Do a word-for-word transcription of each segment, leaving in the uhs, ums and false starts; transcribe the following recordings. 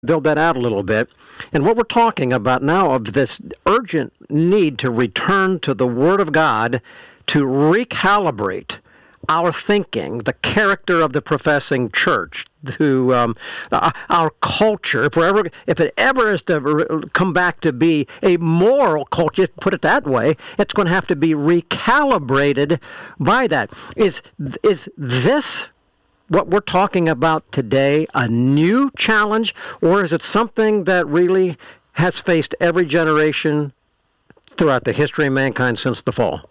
build that out a little bit. And what we're talking about now of this urgent need to return to the Word of God to recalibrate our thinking, the character of the professing church, to um, our culture. If we're ever, if it ever is to come back to be a moral culture, put it that way, it's going to have to be recalibrated by that. Is is this what we're talking about today a new challenge, or is it something that really has faced every generation throughout the history of mankind since the fall?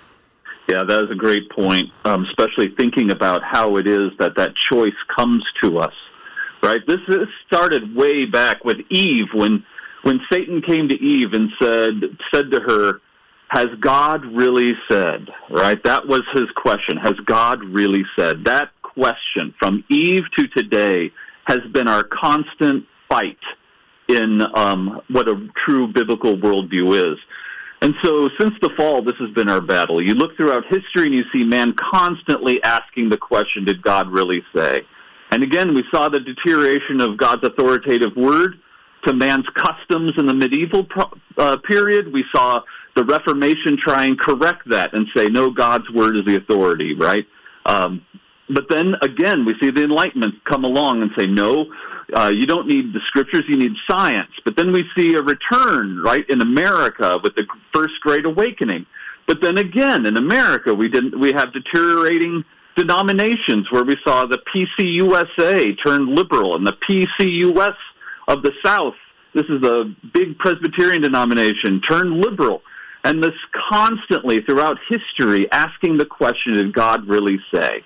Yeah, that is a great point, um, especially thinking about how it is that that choice comes to us, right? This, this started way back with Eve, when when Satan came to Eve and said said to her, has God really said, right? That was his question. Has God really said? That question from Eve to today has been our constant fight in um, what a true biblical worldview is. And so since the fall, this has been our battle. You look throughout history and you see man constantly asking the question, did God really say? And again, we saw the deterioration of God's authoritative word to man's customs in the medieval pro- uh, period. We saw the Reformation try and correct that and say, no, God's word is the authority, right? Um, but then again, we see the Enlightenment come along and say, no, Uh, you don't need the scriptures, you need science. But then we see a return, right, in America with the First Great Awakening. But then again, in America, we didn't. We have deteriorating denominations where we saw the P C U S A turn liberal and the P C U S of the South, this is a big Presbyterian denomination, turned liberal. And this constantly throughout history asking the question, did God really say?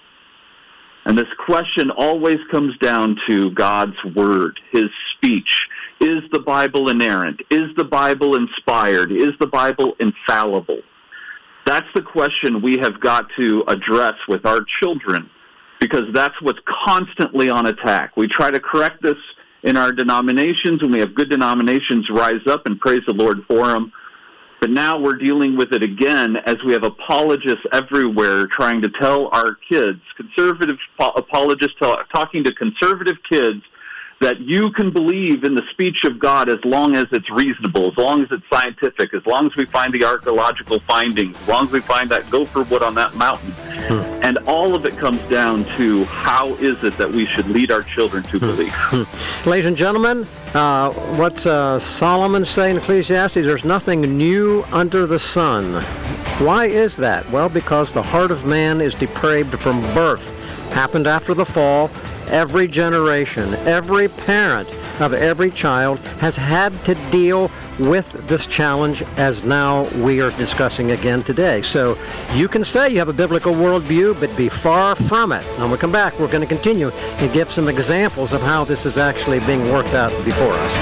And this question always comes down to God's word, his speech. Is the Bible inerrant? Is the Bible inspired? Is the Bible infallible? That's the question we have got to address with our children, because that's what's constantly on attack. We try to correct this in our denominations, and we have good denominations rise up, and praise the Lord for them. But now we're dealing with it again as we have apologists everywhere trying to tell our kids, conservative apologists tell, talking to conservative kids, that you can believe in the speech of God as long as it's reasonable, as long as it's scientific, as long as we find the archaeological findings, as long as we find that gopher wood on that mountain. Hmm. And all of it comes down to how is it that we should lead our children to believe. Hmm. Ladies and gentlemen, uh, what's uh, Solomon say in Ecclesiastes? There's nothing new under the sun. Why is that? Well, because the heart of man is depraved from birth. Happened after the fall. Every generation, every parent of every child has had to deal with this challenge as now we are discussing again today. So you can say you have a biblical worldview, but be far from it. When we come back, we're going to continue and give some examples of how this is actually being worked out before us.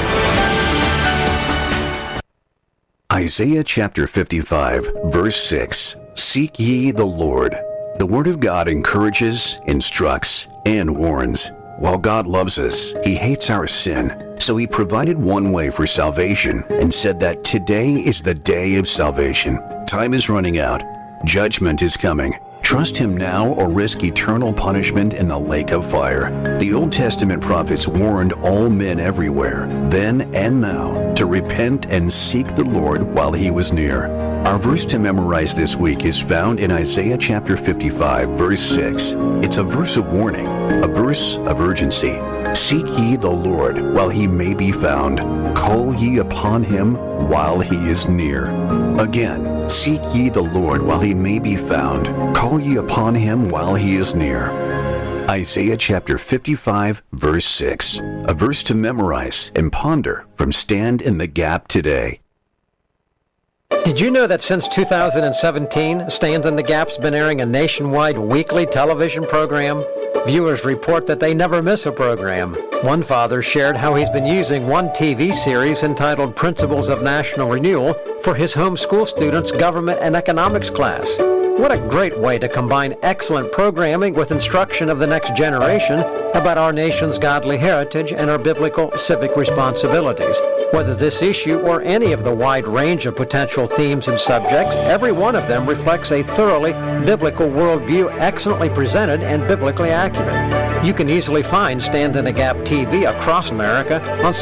Isaiah chapter fifty-five, verse six. Seek ye the Lord. The Word of God encourages, instructs, and warns. While God loves us, He hates our sin. So He provided one way for salvation and said that today is the day of salvation. Time is running out. Judgment is coming. Trust Him now or risk eternal punishment in the lake of fire. The Old Testament prophets warned all men everywhere, then and now, to repent and seek the Lord while He was near. Our verse to memorize this week is found in Isaiah chapter fifty-five, verse six. It's a verse of warning, a verse of urgency. Seek ye the Lord while He may be found. Call ye upon Him while He is near. Again, seek ye the Lord while He may be found. Call ye upon Him while He is near. Isaiah chapter fifty-five, verse six. A verse to memorize and ponder from Stand in the Gap today. Did you know that since two thousand seventeen, Stand in the Gap's been airing a nationwide weekly television program? Viewers report that they never miss a program. One father shared how he's been using one T V series entitled Principles of National Renewal for his homeschool students' government and economics class. What a great way to combine excellent programming with instruction of the next generation about our nation's godly heritage and our biblical civic responsibilities. Whether this issue or any of the wide range of potential themes and subjects, every one of them reflects a thoroughly biblical worldview, excellently presented and biblically accurate. You can easily find Stand in the Gap T V across America on